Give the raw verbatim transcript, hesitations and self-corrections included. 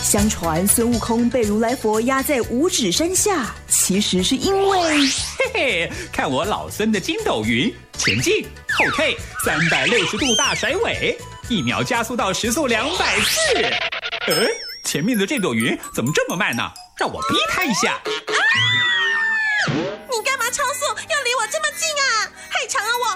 相传孙悟空被如来佛压在五指山下，其实是因为嘿嘿，看我老孙的筋斗云，前进后退三百六十度大甩尾，一秒加速到时速两百四。呃，前面的这朵云怎么这么慢呢？让我逼它一下。 啊！你干嘛超速？要离我这么近啊？害长了我，